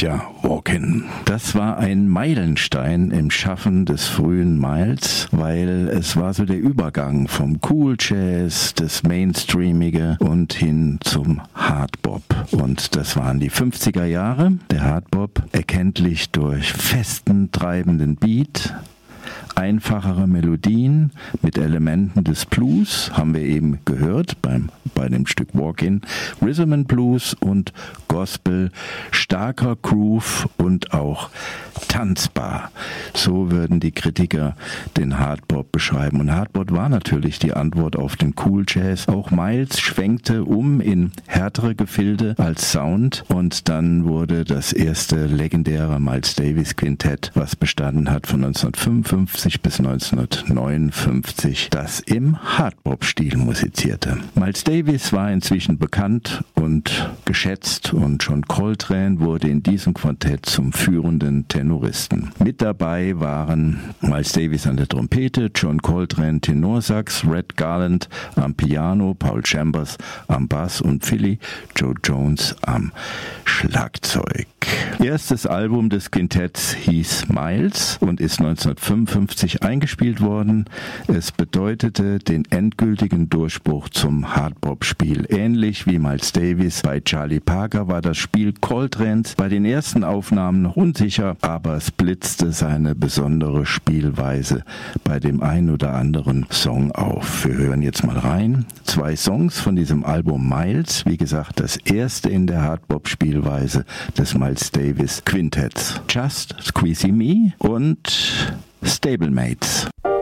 Tja, Walkin'. Das war ein Meilenstein im Schaffen des frühen Miles, weil es war so der Übergang vom Cool Jazz, das Mainstreamige und hin zum Hardbop. Und das waren die 50er Jahre. Der Hardbop, erkenntlich durch festen, treibenden Beat, einfachere Melodien mit Elementen des Blues, haben wir eben gehört bei dem Stück Walkin', Rhythm and Blues und Gospel, starker Groove und auch tanzbar. So würden die Kritiker den Hardbop beschreiben. Und Hardbop war natürlich die Antwort auf den Cool Jazz. Auch Miles schwenkte um in härtere Gefilde als Sound und dann wurde das erste legendäre Miles Davis Quintett, was bestanden hat von 1955 bis 1959, das im Hardbop-Stil musizierte. Miles Davis war inzwischen bekannt und geschätzt und John Coltrane wurde in diesem Quartett zum führenden Tenoristen. Mit dabei waren Miles Davis an der Trompete, John Coltrane Tenorsax, Red Garland am Piano, Paul Chambers am Bass und Philly Joe Jones am Schlagzeug. Erstes Album des Quintetts hieß Miles und ist 1955 eingespielt worden. Es bedeutete den endgültigen Durchbruch zum Hardbop-Spiel. Ähnlich wie Miles Davis bei Charlie Parker war das Spiel Coltranes bei den ersten Aufnahmen noch unsicher, aber es blitzte seine besondere Spielweise bei dem ein oder anderen Song auf. Wir hören jetzt mal rein. 2 Songs von diesem Album Miles, wie gesagt, das erste in der Hardbop-Spielweise des Miles Davis Quintetts. Just Squeezy Me und Stablemates.